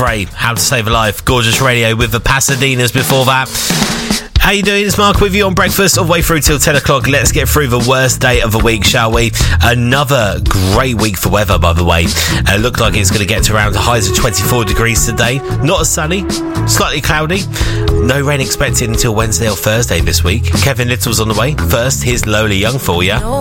Frey, How to Save a Life. Gorgeous radio with the Pasadenas before that. How you doing? It's Mark with you on breakfast all the way through till 10 o'clock. Let's get through the worst day of the week, shall we? Another great week for weather, by the way. It looked like it's going to get to around highs of 24 degrees today. Not as sunny, slightly cloudy. No rain expected until Wednesday or Thursday this week. Kevin Little's on the way. First, here's Lola Young for you.